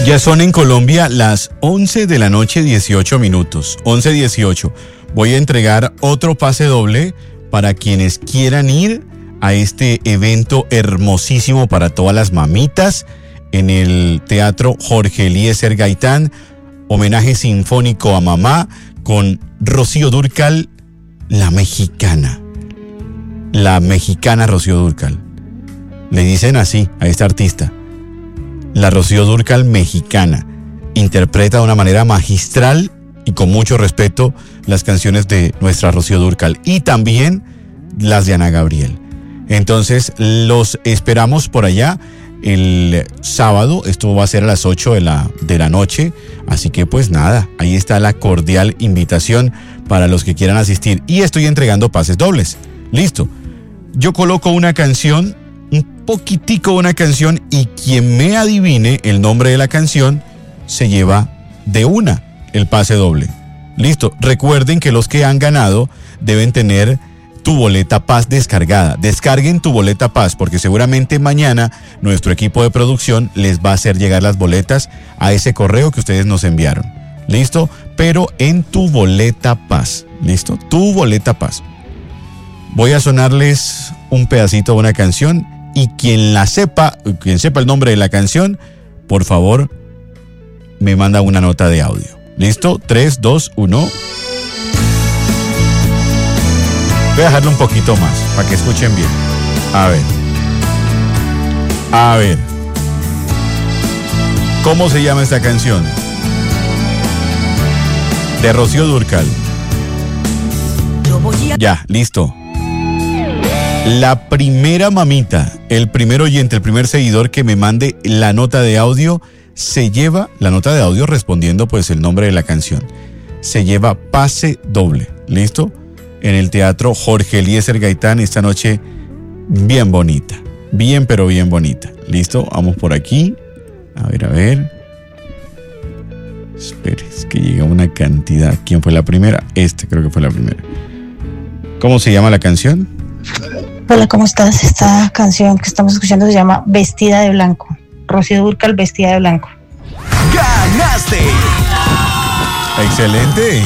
Ya son en Colombia las 11 de la noche, 18 minutos. 11:18. Voy a entregar otro pase doble para quienes quieran ir a este evento hermosísimo para todas las mamitas en el Teatro Jorge Eliezer Gaitán. Homenaje sinfónico a mamá con Rocío Dúrcal, la mexicana. La mexicana Rocío Dúrcal. Le dicen así a esta artista. La Rocío Dúrcal mexicana. Interpreta de una manera magistral y con mucho respeto las canciones de nuestra Rocío Dúrcal y también las de Ana Gabriel. Entonces los esperamos por allá el sábado. Esto va a ser a las 8 de la noche. Así que pues nada, ahí está la cordial invitación para los que quieran asistir. Y estoy entregando pases dobles. Listo. Yo coloco una canción, un poquitico una canción, y quien me adivine el nombre de la canción se lleva de una el pase doble. Listo. Recuerden que los que han ganado deben tener tu boleta Paz descargada. Descarguen tu boleta Paz porque seguramente mañana nuestro equipo de producción les va a hacer llegar las boletas a ese correo que ustedes nos enviaron. ¿Listo? Pero en tu boleta Paz. ¿Listo? Tu boleta Paz. Voy a sonarles un pedacito de una canción y quien sepa el nombre de la canción, por favor, me manda una nota de audio. ¿Listo? 3, 2, 1. Voy a dejarlo un poquito más para que escuchen bien. A ver. ¿Cómo se llama esta canción? De Rocío Dúrcal. Ya, listo. La primera mamita, el primer oyente, el primer seguidor que me mande la nota de audio, se lleva la nota de audio respondiendo pues el nombre de la canción. Se lleva pase doble. ¿Listo? En el Teatro Jorge Eliezer Gaitán esta noche bien bonita. Bien, pero bien bonita. ¿Listo? Vamos por aquí. A ver. Espere, es que llega una cantidad. ¿Quién fue la primera? Creo que fue la primera. ¿Cómo se llama la canción? Hola, ¿cómo estás? Esta canción que estamos escuchando se llama Vestida de Blanco. Rocío Dúrcal, Vestida de Blanco. ¡Ganaste! Excelente.